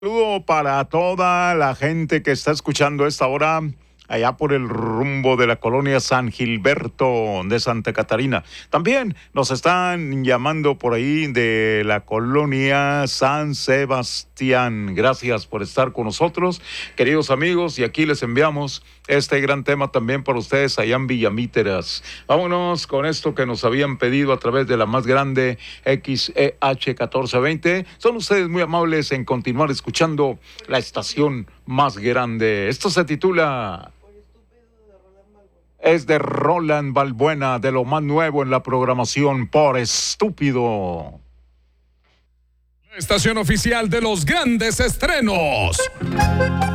Saludo para toda la gente que está escuchando esta hora allá por el rumbo de la colonia San Gilberto de Santa Catarina. También nos están llamando por ahí de la colonia San Sebastián. Gracias por estar con nosotros, queridos amigos, y aquí les enviamos este gran tema también para ustedes allá en Villamíteras. Vámonos con esto que nos habían pedido a través de la más grande XEH 1420. Son ustedes muy amables en continuar escuchando la estación más grande. Esto se titula... Es de Roland Balbuena, de lo más nuevo en la programación, Por Estúpido. La estación oficial de los grandes estrenos.